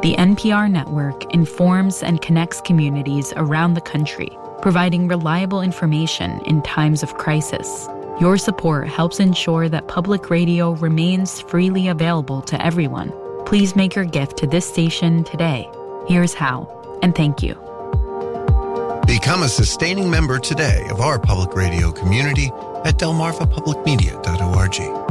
The NPR network informs and connects communities around the country, providing reliable information in times of crisis. Your support helps ensure that public radio remains freely available to everyone. Please make your gift to this station today. Here's how, and thank you. Become a sustaining member today of our public radio community at delmarvapublicmedia.org.